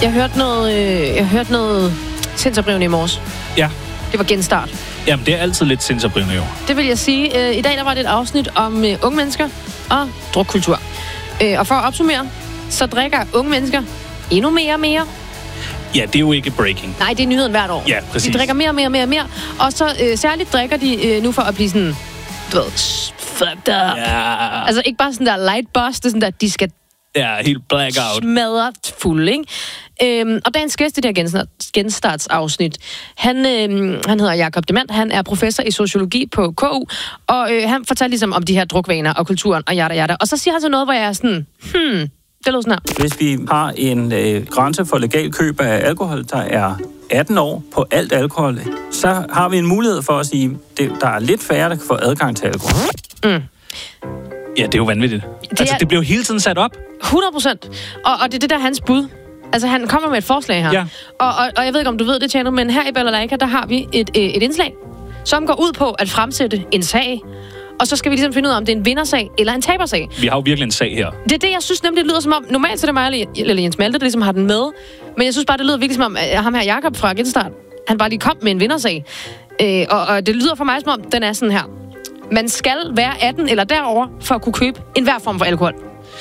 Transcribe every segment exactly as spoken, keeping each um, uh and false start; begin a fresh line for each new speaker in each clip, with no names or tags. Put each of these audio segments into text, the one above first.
Jeg hørte noget, øh, jeg hørte noget sindsoprivende i morges.
Ja.
Det var Genstart.
Jamen, det er altid lidt sindsoprivende, jo.
Det vil jeg sige. Øh, I dag der var det et afsnit om øh, unge mennesker og drukkultur. Øh, og for at opsummere, så drikker unge mennesker endnu mere og mere.
Ja, det er jo ikke breaking.
Nej, det er nyheden hvert år.
Ja, præcis.
De drikker mere og mere og mere og mere. Og så øh, særligt drikker de øh, nu for at blive sådan, du ved, fucked up.
Ja.
Altså ikke bare sådan der light buzz, det er sådan der, de skal
Ja, helt blackout.
smadret fuld, ikke? Øhm, og dagens gæst i det her genstart, genstartsafsnit, han, øhm, han hedder Jakob Demand, han er professor i sociologi på K U, og øh, han fortalte ligesom om de her drukvaner og kulturen og jada jada. Og så siger han så noget, hvor jeg er sådan, hmm, det lyder sådan her.
Hvis vi har en øh, grænse for legal køb af alkohol, der er atten år på alt alkohol, så har vi en mulighed for at sige, at der er lidt færre, der kan få adgang til alkohol.
Mm.
Ja, det er jo vanvittigt. Det altså,
er...
det bliver jo hele tiden sat op.
hundrede procent. Og, og det er det der hans bud. Altså, han kommer med et forslag her.
Ja.
Og, og, og jeg ved ikke, om du ved det, Tjano, men her i Balalaika, der har vi et, et indslag, som går ud på at fremsætte en sag. Og så skal vi ligesom finde ud af, om det er en vindersag eller en tabersag.
Vi har jo virkelig en sag her.
Det er det, jeg synes nemlig, det lyder som om... Normalt så er det mig eller Jens Malte, der ligesom har den med. Men jeg synes bare, det lyder virkelig som om, at ham her Jakob fra Genstart, han bare lige kom med en vindersag. Øh, og, og det lyder for mig som om, den er sådan her. Man skal være atten eller derover for at kunne købe enhver form for alkohol.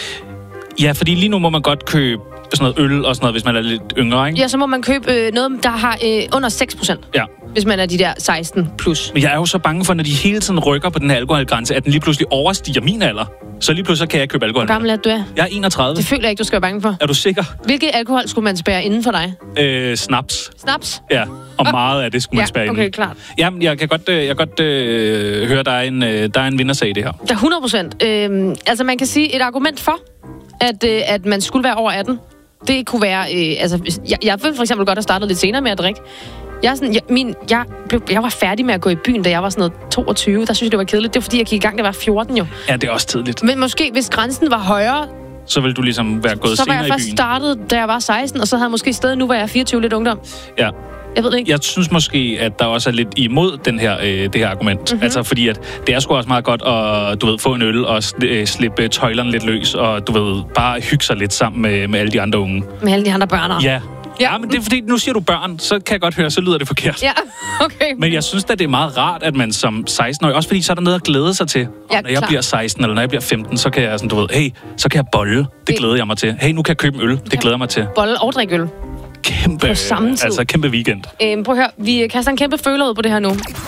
Ja, fordi lige nu må man godt købe sådan noget øl og sådan noget, hvis man er lidt yngre, ikke?
Ja, så må man købe øh, noget, der har øh, under seks procent.
Ja.
Hvis man er de der seksten plus.
Men jeg er jo så bange for, når de hele tiden rykker på den her alkoholgrænse, at den lige pludselig overstiger min alder. Så lige pludselig så kan jeg købe alkohol.
Hvor gammel er du er?
Jeg er enogtredive.
Det føler jeg ikke, du skal være bange for.
Er du sikker?
Hvilket alkohol skulle man spærre inden for dig?
Øh, snaps.
Snaps?
Ja, og meget af det skulle man
Ja,
spærre
okay,
inden.
klart.
Jamen, jeg kan godt, øh, jeg kan godt øh, høre, der er en, øh, der er en vindersag i det her.
Der er hundrede procent. Øhm, altså, man kan sige et argument for, at, øh, at man skulle være over atten. Det kunne være... Øh, altså, jeg, jeg vil for eksempel godt have startet lidt senere med at drikke. Jeg, er sådan, jeg, min, jeg, blev, jeg var færdig med at gå i byen, da jeg var sådan noget toogtyve. Der synes jeg, det var kedeligt. Det var fordi, jeg gik i gang, da jeg var fjorten jo.
Ja, det er også tidligt.
Men måske, hvis grænsen var højere,
så vil du ligesom være gået
så var
senere
jeg
i
først
byen.
startet, da jeg var seksten, og så havde jeg måske stadig, nu var jeg fireogtyve, lidt ungdom.
Ja.
Jeg ved det ikke.
Jeg synes måske, at der også er lidt imod den her, øh, det her argument. Mm-hmm. Altså, fordi at det er sgu også meget godt at, du ved, få en øl og øh, slippe tøjlerne lidt løs, og du ved, bare hygge sig lidt sammen med, med alle de andre unge.
Med alle de andre børn.
Ja. Ja, ja, men det er fordi, nu siger du børn, så kan jeg godt høre, så lyder det forkert.
Ja, okay.
Men jeg synes da, det er meget rart, at man som seksten-årig, også fordi så er der noget at glæde sig til.
Ja,
når jeg
klar.
bliver seksten, eller når jeg bliver femten, så kan jeg sådan, du ved, hey, så kan jeg bolle. Det, det glæder jeg mig til. Hey, nu kan jeg købe en øl. Det glæder jeg mig til.
Bolle og drikke øl.
Kæmpe,
på samme tid.
altså kæmpe weekend.
Øhm, prøv at høre, vi kaster en kæmpe føler ud på det her nu.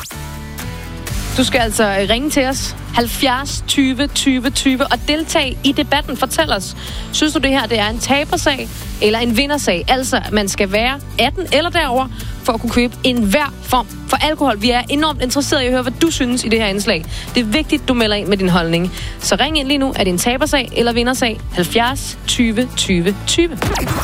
Du skal altså ringe til os halvfjerds tyve tyve tyve og deltage i debatten. Fortæl os, synes du det her det er en tabersag eller en vindersag? Altså, man skal være atten eller derover for at kunne købe enhver form for alkohol. Vi er enormt interesserede i at høre, hvad du synes i det her indslag. Det er vigtigt, du melder ind med din holdning. Så ring ind lige nu. Er det en tabersag eller vindersag? halvfjerds tyve tyve tyve.